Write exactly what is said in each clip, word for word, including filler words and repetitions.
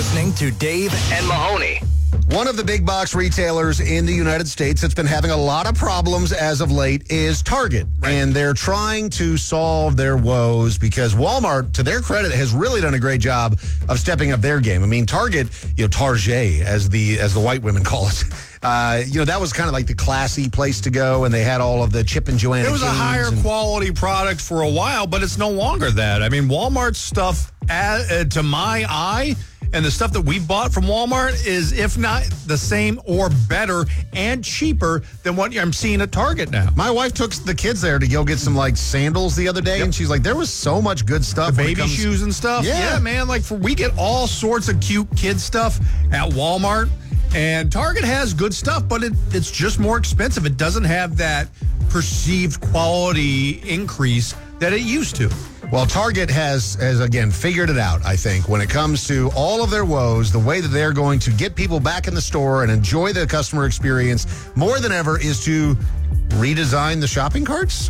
listening to Dave and Mahoney. One of the big box retailers in the United States that's been having a lot of problems as of late is Target. Right. And they're trying to solve their woes because Walmart, to their credit, has really done a great job of stepping up their game. I mean, Target, you know, Target, as the as the white women call it, uh, you know, that was kind of like the classy place to go, and they had all of the Chip and Joanna. It was a higher and- quality product for a while, but it's no longer that. I mean, Walmart's stuff, uh, to my eye, and the stuff that we bought from Walmart is, if not the same or better and cheaper than what I'm seeing at Target now. My wife took the kids there to go get some, like, sandals the other day, Yep. and she's like, there was so much good stuff. The when it baby comes- shoes and stuff. Yeah. Yeah, man. Like, for, we get all sorts of cute kid stuff at Walmart. And Target has good stuff, but it, it's just more expensive. It doesn't have that perceived quality increase that it used to. Well, Target has, has, again, figured it out, I think, when it comes to all of their woes, the way that they're going to get people back in the store and enjoy the customer experience more than ever is to redesign the shopping carts.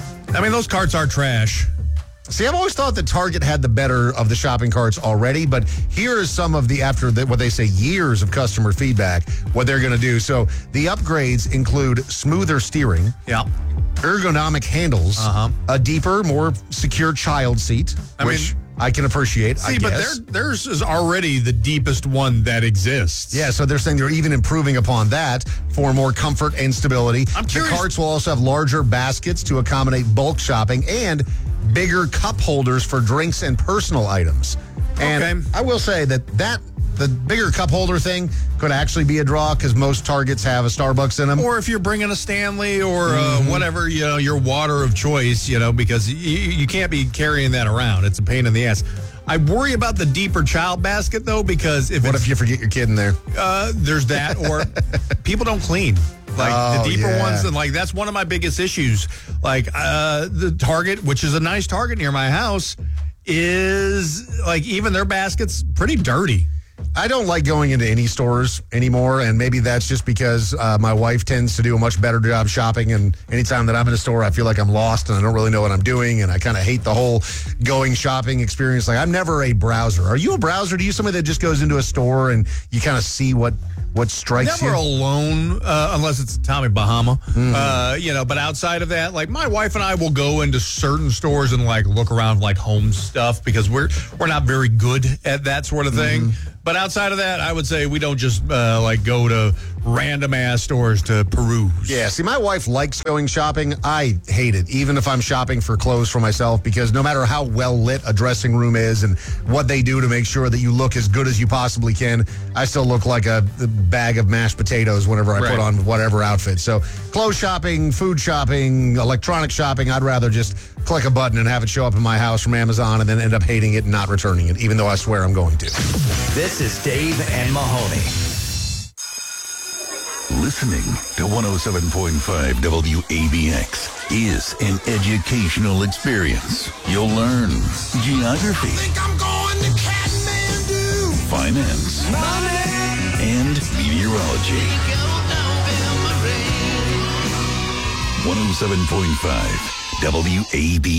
I mean, those carts are trash. See, I've always thought that Target had the better of the shopping carts already, but here is some of the, after the, what they say, years of customer feedback, what they're going to do. So the upgrades include smoother steering. Yeah. Ergonomic handles, Uh-huh. a deeper, more secure child seat, I which mean, I can appreciate, See, I but guess. their, theirs is already the deepest one that exists. Yeah, so they're saying they're even improving upon that for more comfort and stability. I'm the curious- carts will also have larger baskets to accommodate bulk shopping and bigger cup holders for drinks and personal items. And Okay. I will say that that the bigger cup holder thing could actually be a draw because most Targets have a Starbucks in them. Or if you're bringing a Stanley or uh, Mm-hmm. whatever, you know, your water of choice, you know, because you, you can't be carrying that around. It's a pain in the ass. I worry about the deeper child basket, though, because if What it's, if you forget your kid in there? uh, there's that, or people don't clean. Like Oh, the deeper yeah. ones, and like that's one of my biggest issues. Like uh, the Target, which is a nice Target near my house, is like even their basket's pretty dirty. I don't like going into any stores anymore, and maybe that's just because uh, my wife tends to do a much better job shopping, and anytime that I'm in a store, I feel like I'm lost, and I don't really know what I'm doing, and I kind of hate the whole going shopping experience. Like, I'm never a browser. Are you a browser? Do you somebody that just goes into a store and you kind of see what, what strikes Never you? alone, uh, unless it's Tommy Bahama. Mm-hmm. Uh, you know, but outside of that, like my wife and I will go into certain stores and like look around like home stuff because we're we're not very good at that sort of thing. Mm-hmm. But outside of that, I would say we don't just uh, like go to random ass stores to peruse. Yeah, see, my wife likes going shopping. I hate it, even if I'm shopping for clothes for myself, because no matter how well lit a dressing room is and what they do to make sure that you look as good as you possibly can, I still look like a, a bag of mashed potatoes whenever I Right. put on whatever outfit. So clothes shopping, food shopping, electronic shopping, I'd rather just click a button and have it show up in my house from Amazon and then end up hating it and not returning it, even though I swear I'm going to. This is Dave and Mahoney. Listening to one oh seven point five W A B X is an educational experience. You'll learn geography, Think I'm going to Kathmandu. finance, and meteorology. one oh seven point five W A B